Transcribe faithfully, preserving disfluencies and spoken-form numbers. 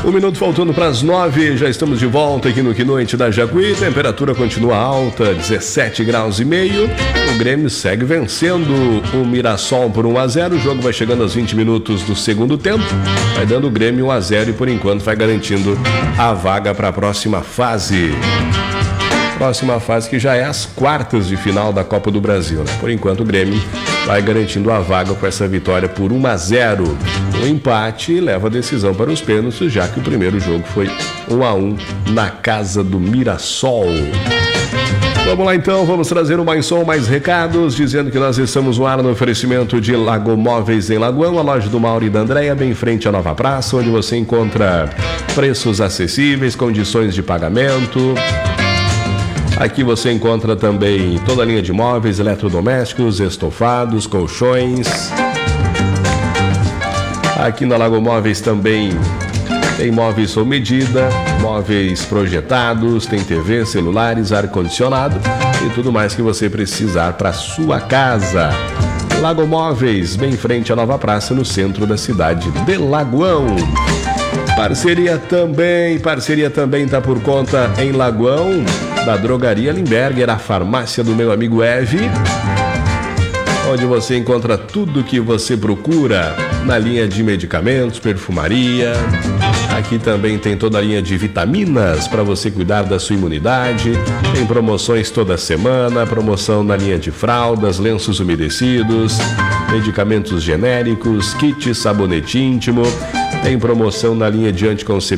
Um minuto faltando para as nove, já estamos de volta aqui no Que Noite da Jacuí. Temperatura continua alta, dezessete graus e meio. O Grêmio segue vencendo o Mirassol por um a zero. O jogo vai chegando aos vinte minutos do segundo tempo. Vai dando o Grêmio um a zero e por enquanto vai garantindo a vaga para a próxima fase. Próxima fase que já é as quartas de final da Copa do Brasil, né? Por enquanto o Grêmio vai garantindo a vaga com essa vitória por um a zero. O empate leva a decisão para os pênaltis, já que o primeiro jogo foi um a um na casa do Mirassol. Vamos lá então, vamos trazer o mais som, mais recados, dizendo que nós estamos no ar no oferecimento de Lagomóveis em Lagoão, a loja do Mauro e da Andréia, bem em frente à Nova Praça, onde você encontra preços acessíveis, condições de pagamento. Aqui você encontra também toda a linha de móveis, eletrodomésticos, estofados, colchões. Aqui na Lago Móveis também tem móveis sob medida, móveis projetados, tem T V, celulares, ar-condicionado e tudo mais que você precisar para sua casa. Lago Móveis, bem em frente à Nova Praça, no centro da cidade de Lagoão. Parceria também, parceria também tá por conta em Lagoão, da Drogaria Limberger, a farmácia do meu amigo Eve, onde você encontra tudo que você procura na linha de medicamentos, perfumaria. Aqui também tem toda a linha de vitaminas para você cuidar da sua imunidade. Tem promoções toda semana, promoção na linha de fraldas, lenços umedecidos, medicamentos genéricos, kit sabonete íntimo. Tem promoção na linha de anticoncepcionais.